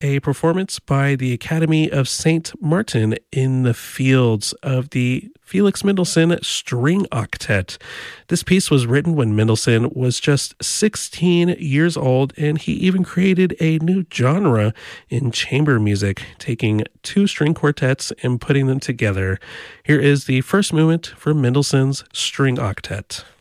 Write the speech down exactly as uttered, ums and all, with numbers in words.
a performance by the Academy of Saint Martin in the Fields of the Felix Mendelssohn String Octet. This piece was written when Mendelssohn was just sixteen years old, and he even created a new genre in chamber music, taking two string quartets and putting them together. Here is the first movement from Mendelssohn's String Octet.